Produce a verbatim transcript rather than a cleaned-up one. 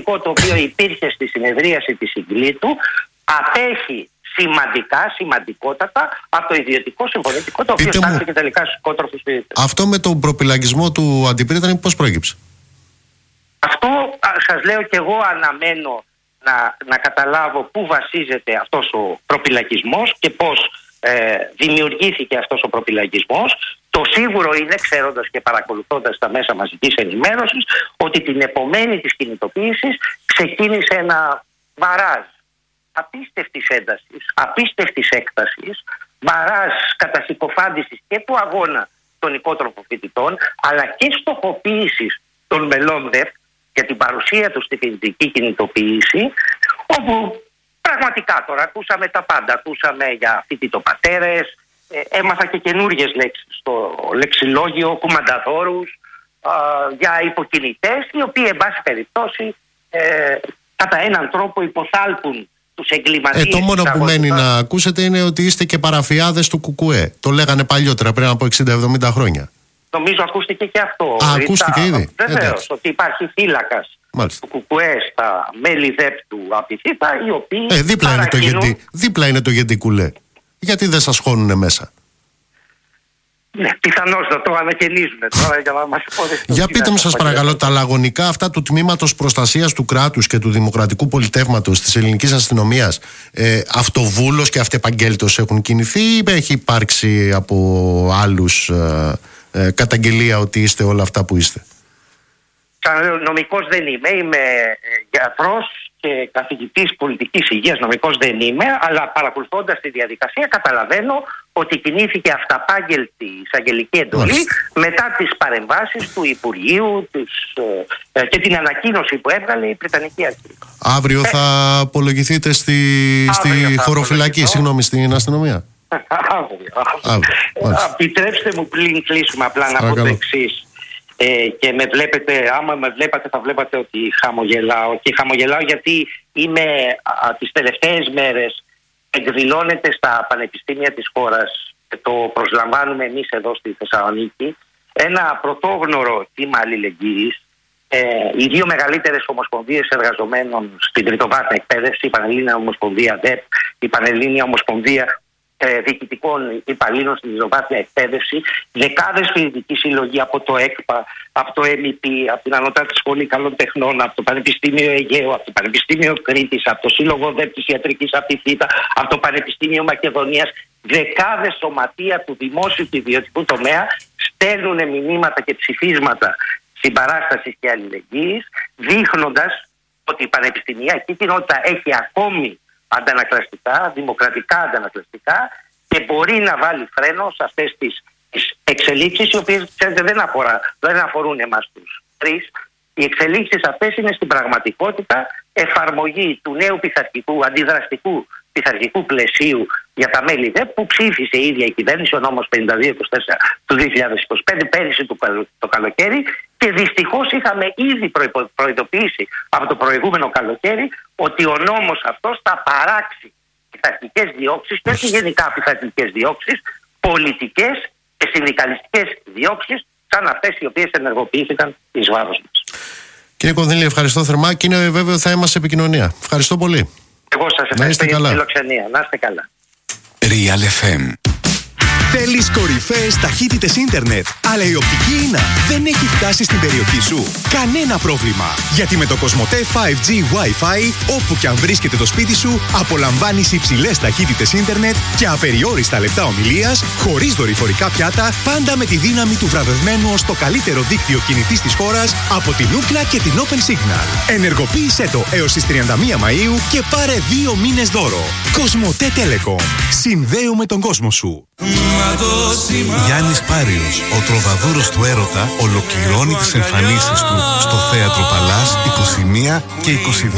περιστατικό το οποίο υπήρχε στη συνεδρίαση της Συγκλήτου απέχει σημαντικά, σημαντικότατα από το ιδιωτικό συμφωνητικό το οποίο στάθηκε τελικά στους οικότροφους φοιτητές. Αυτό με τον προπυλακισμό του αντιπρίτανη πώς προέκυψε? Αυτό σας λέω και εγώ αναμένω να, να καταλάβω πού βασίζεται αυτός ο προπυλακισμός και πώς ε, δημιουργήθηκε αυτός ο προπυλακισμός. Το σίγουρο είναι, ξέροντας και παρακολουθώντας τα μέσα μαζικής ενημέρωσης, ότι την επομένη της κινητοποίησης ξεκίνησε ένα βαράζ απίστευτης έντασης, απίστευτης έκτασης, βαράζ κατασυκοφάντησης και του αγώνα των οικότροφων φοιτητών, αλλά και στοχοποίησης των μελών ΔΕΦ για την παρουσία του στη φοιτητική κινητοποίηση, όπου πραγματικά τώρα ακούσαμε τα πάντα. Ακούσαμε για φοιτητοπατέρες, ε, έμαθα και καινούργιες λέξεις στο λεξιλόγιο, κουμανταδόρους, ε, για υποκινητές, οι οποίοι εν πάση περιπτώσει ε, κατά έναν τρόπο υποθάλπουν τους εγκληματίες. Ε, το μόνο που μένει να ακούσετε είναι ότι είστε και παραφιάδες του Κουκουέ. Το λέγανε παλιότερα, πριν από εξήντα εβδομήντα χρόνια. Νομίζω ακούστηκε και αυτό. Α, ακούστηκε ήδη. Βεβαίως, ότι υπάρχει φύλακας του Κουκουέ στα μέλη ΔΕΠ του Απιθύτα, οι οποίοι ε, δίπλα, παρακινούν... είναι το γεντί, δίπλα είναι το γεντικουλέ. Γιατί δεν σας χώνουνε μέσα? Ναι, πιθανώς να το ανακαινίζουν τώρα για να μας υποδεχτούν. Για πείτε μου σας παρακαλώ, τα λαγωνικά αυτά του Τμήματος Προστασίας του Κράτους και του Δημοκρατικού Πολιτεύματος της Ελληνικής Αστυνομίας, ε, αυτοβούλος και αυτεπαγγέλτος έχουν κινηθεί ή έχει υπάρξει από άλλους ε, ε, καταγγελία ότι είστε όλα αυτά που είστε? Νομικός δεν είμαι, είμαι γιατρός και καθηγητής πολιτικής υγείας, νομικός δεν είμαι, αλλά παρακολουθώντας τη διαδικασία καταλαβαίνω ότι κινήθηκε αυταπάγγελτη εισαγγελική εντολή Μάλιστα. μετά τις παρεμβάσεις του Υπουργείου της, ε, και την ανακοίνωση που έβγαλε η Βρετανική Αρχή. Αύριο ε, θα απολογηθείτε στη, στη χωροφυλακή, συγγνώμη, στην αστυνομία? Αύριο. Επιτρέψτε μου πριν κλείσουμε απλά να πω το εξής. Ε, και με βλέπετε, άμα με βλέπατε θα βλέπατε ότι χαμογελάω, και χαμογελάω γιατί είμαι α, τις τελευταίες μέρες εκδηλώνεται στα πανεπιστήμια της χώρας, το προσλαμβάνουμε εμείς εδώ στη Θεσσαλονίκη, ένα πρωτόγνωρο κύμα αλληλεγγύης. Ε, οι δύο μεγαλύτερες ομοσπονδίες εργαζομένων στην τριτοβάθμια εκπαίδευση, η Πανελλήνια Ομοσπονδία ΔΕΠ, η Πανελλήνια Ομοσπονδία ε, Διοικητικών Υπαλλήλων στην τριτοβάθμια εκπαίδευση, δεκάδες φοιτητικοί σύλλογοι από το ΕΚΠΑ, από το εμ ι πι, από την Ανώτατη Σχολή Καλών Τεχνών, από το Πανεπιστήμιο Αιγαίου, από το Πανεπιστήμιο Κρήτης, από το Σύλλογο ΔΕΠ της Ιατρικής Απιθύτα, από το Πανεπιστήμιο Μακεδονίας, δεκάδες σωματεία του δημόσιου και ιδιωτικού τομέα στέλνουν μηνύματα και ψηφίσματα συμπαράστασης και αλληλεγγύης, δείχνοντας ότι η πανεπιστημιακή κοινότητα έχει ακόμη αντανακλαστικά, δημοκρατικά αντανακλαστικά, και μπορεί να βάλει φρένο σε αυτές τις, τις εξελίξεις, οι οποίες ξέρετε, δεν, αφορά, δεν αφορούν εμάς τους τρεις. Οι εξελίξεις αυτές είναι στην πραγματικότητα εφαρμογή του νέου πειθαρχικού, αντιδραστικού πειθαρχικού πλαισίου για τα μέλη ΔΕΠ που ψήφισε η ίδια η κυβέρνηση, ο νόμος πενήντα δύο είκοσι τέσσερα του δύο χιλιάδες είκοσι πέντε, πέρυσι το, το καλοκαίρι, και δυστυχώς είχαμε ήδη προϋπο, προειδοποιήσει από το προηγούμενο καλοκαίρι ότι ο νόμος αυτός θα παράξει πειθαρχικές διώξεις, και όχι γενικά πειθαρχικές διώξεις, πολιτικές και συνδικαλιστικές διώξεις, σαν αυτές οι οποίες ενεργοποιήθηκαν εις βάρος μας. Κύριε Κονδύλη, ευχαριστώ θερμά και είναι βέβαιο θα είμαστε σε επικοινωνία. Ευχαριστώ πολύ. Εγώ σας ευχαριστώ για την φιλοξενία. Να είστε καλά. Real εφ εμ. Θέλεις κορυφαίες ταχύτητες ίντερνετ, αλλά η οπτική ίνα δεν έχει φτάσει στην περιοχή σου? Κανένα πρόβλημα, γιατί με το Κοσμοτέ φάιβ τζι Wi-Fi, όπου και αν βρίσκεται το σπίτι σου, απολαμβάνεις υψηλές ταχύτητες ίντερνετ και απεριόριστα λεπτά ομιλίας, χωρίς δορυφορικά πιάτα, πάντα με τη δύναμη του βραβευμένου ως το καλύτερο δίκτυο κινητής της χώρας από την Ookla και την Open Signal. Ενεργοποίησέ το έως τις τριάντα μία Μαΐου και πάρε δύο μήνες δώρο. Κοσμοτέ Telecom. Συνδέουμε τον κόσμο σου. Γιάννης Πάριος, ο τροβαδούρος του έρωτα, ολοκληρώνει τις εμφανίσεις του στο Θέατρο Παλάς είκοσι μία και είκοσι δύο